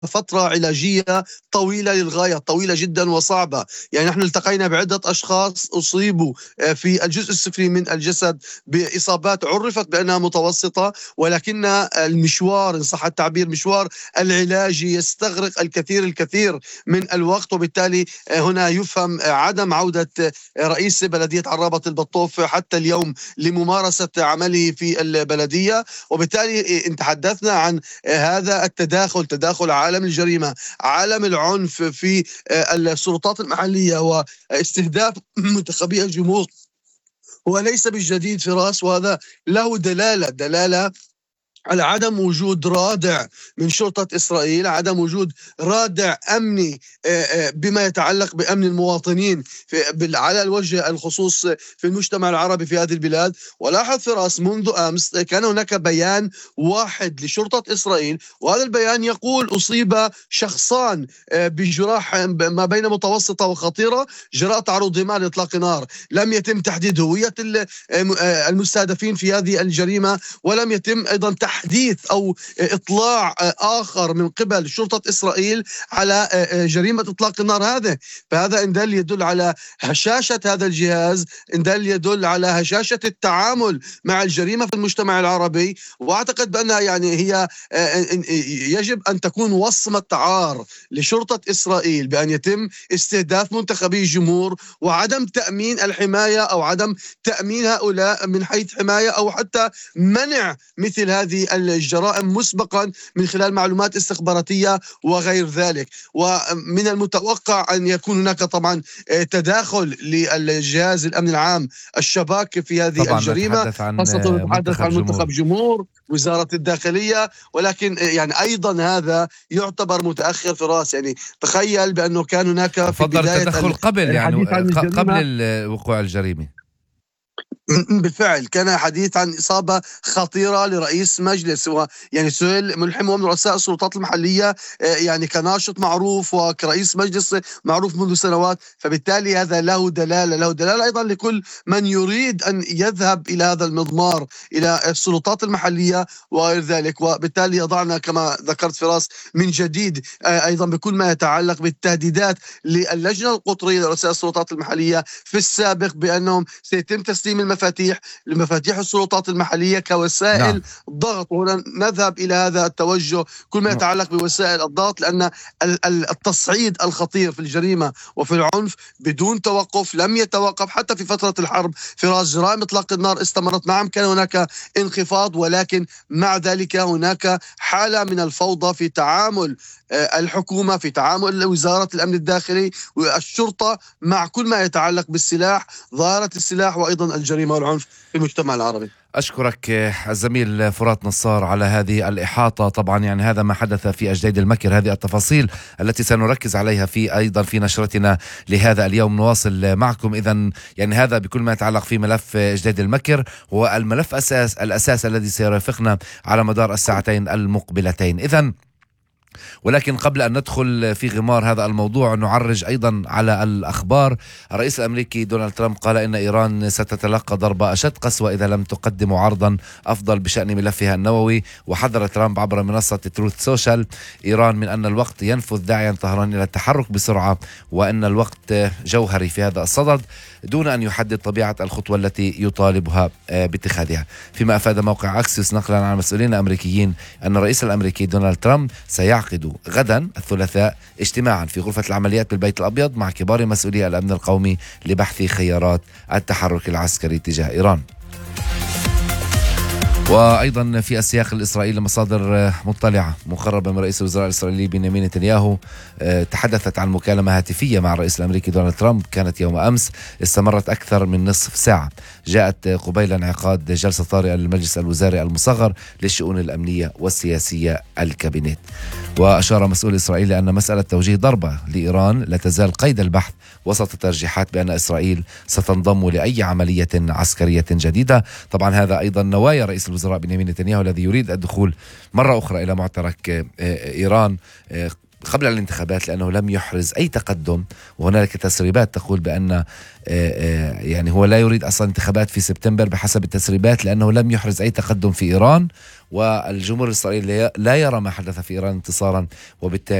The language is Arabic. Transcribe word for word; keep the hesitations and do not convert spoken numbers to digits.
فترة علاجية طويلة للغاية، طويلة جدا وصعبة. يعني نحن التقينا بعدة أشخاص أصيبوا في الجزء السفلي من الجسد بإصابات عرفت بأنها متوسطة، ولكن المشوار إن صح التعبير مشوار العلاجي يستغرق الكثير الكثير من الوقت، وبالتالي هنا يفهم عدم عودة رئيس بلدية عرابة البطوف حتى اليوم لممارسة عمله في البلدية. وبالتالي إن تحدثنا عن هذا التداخل، تداخل عالم الجريمة، عالم العنف في السلطات المحلية واستهداف منتخبي الجمهور، هو ليس بالجديد فراس، وهذا له دلالة دلالة على عدم وجود رادع من شرطة إسرائيل، عدم وجود رادع أمني بما يتعلق بأمن المواطنين على الوجه الخصوص في المجتمع العربي في هذه البلاد. ولاحظ فراس منذ أمس كان هناك بيان واحد لشرطة إسرائيل، وهذا البيان يقول أصيب شخصان بجراح ما بين متوسطة وخطيرة جراء تعرضهما لإطلاق نار. لم يتم تحديد هوية المستهدفين في هذه الجريمة، ولم يتم أيضا تحديث أو إطلاع آخر من قبل شرطة إسرائيل على جريمة إطلاق النار هذه. فهذا إن دل يدل على هشاشة هذا الجهاز، إن دل يدل على هشاشة التعامل مع الجريمة في المجتمع العربي. وأعتقد بأنها يعني هي يجب أن تكون وصمة عار لشرطة إسرائيل بأن يتم استهداف منتخبي الجمهور وعدم تأمين الحماية أو عدم تأمين هؤلاء من حيث حماية أو حتى منع مثل هذه الجرائم مسبقا من خلال معلومات استخباراتية وغير ذلك. ومن المتوقع أن يكون هناك طبعا تداخل للجهاز الأمن العام الشباك في هذه الجريمة، خاصة نتحدث عن منتخب جمهور، وزارة الداخلية. ولكن يعني أيضا هذا يعتبر متأخر في راس. يعني تخيل بأنه كان هناك في بداية تدخل قبل يعني قبل وقوع الجريمة. بالفعل كان حديث عن إصابة خطيرة لرئيس مجلس، يعني سهيل ملحم ومن رؤساء السلطات المحلية، يعني كناشط معروف وكرئيس مجلس معروف منذ سنوات. فبالتالي هذا له دلالة له دلالة أيضا لكل من يريد أن يذهب إلى هذا المضمار، إلى السلطات المحلية وغير ذلك. وبالتالي يضعنا كما ذكرت فراس من جديد أيضا بكل ما يتعلق بالتهديدات للجنة القطرية لرؤساء السلطات المحلية في السابق بأنهم سيتم تسليم المفاتيح لمفاتيح السلطات المحلية كوسائل نعم. ضغط. وهنا نذهب إلى هذا التوجه كل ما يتعلق بوسائل الضغط، لأن التصعيد الخطير في الجريمة وفي العنف بدون توقف لم يتوقف حتى في فترة الحرب. فراس جرائم إطلاق النار استمرت، نعم كان هناك انخفاض، ولكن مع ذلك هناك حالة من الفوضى في تعامل الحكومة، في تعامل وزارة الأمن الداخلي والشرطة مع كل ما يتعلق بالسلاح، ظاهرة السلاح وأيضا الجريمة والعنف في المجتمع العربي. أشكرك الزميل فرات نصار على هذه الإحاطة. طبعا يعني هذا ما حدث في أجديد المكر، هذه التفاصيل التي سنركز عليها في أيضا في نشرتنا لهذا اليوم. نواصل معكم إذن يعني هذا بكل ما يتعلق في ملف أجديد المكر، هو الملف أساس الأساس الذي سيرافقنا على مدار الساعتين المقبلتين. إذن ولكن قبل أن ندخل في غمار هذا الموضوع نعرج أيضا على الأخبار. الرئيس الأمريكي دونالد ترامب قال إن إيران ستتلقى ضربة أشد قسوة إذا لم تقدم عرضا أفضل بشأن ملفها النووي. وحذر ترامب عبر منصة تروث سوشيال إيران من أن الوقت ينفذ، داعيا طهران إلى التحرك بسرعة وأن الوقت جوهري في هذا الصدد، دون أن يحدد طبيعة الخطوة التي يطالبها باتخاذها. فيما أفاد موقع أكسيوس نقلا عن مسؤولين أمريكيين أن الرئيس الأمريكي دونالد ترامب سيعقد غدا الثلاثاء اجتماعا في غرفة العمليات بالبيت الأبيض مع كبار مسؤولي الأمن القومي لبحث خيارات التحرك العسكري تجاه إيران. وأيضا في السياق الإسرائيلي مصادر مطلعة مقربة من رئيس الوزراء الإسرائيلي بنيامين نتنياهو تحدثت عن مكالمة هاتفية مع الرئيس الأمريكي دونالد ترامب كانت يوم أمس، استمرت أكثر من نصف ساعة، جاءت قبيل انعقاد جلسة طارئة للمجلس الوزاري المصغر للشؤون الأمنية والسياسية الكابينت. وأشار مسؤول إسرائيل أن مسألة توجيه ضربة لإيران لا تزال قيد البحث وسط ترجيحات بأن إسرائيل ستنضم لأي عملية عسكرية جديدة. طبعا هذا أيضا نوايا رئيس الوزراء بنيامين نتنياهو الذي يريد الدخول مرة أخرى إلى معترك إيران قبل الانتخابات لأنه لم يحرز أي تقدم، وهنالك تسريبات تقول بأن يعني هو لا يريد أصلا انتخابات في سبتمبر بحسب التسريبات لأنه لم يحرز أي تقدم في إيران، والجمهور الإسرائيلي لا يرى ما حدث في إيران انتصارا، وبالتالي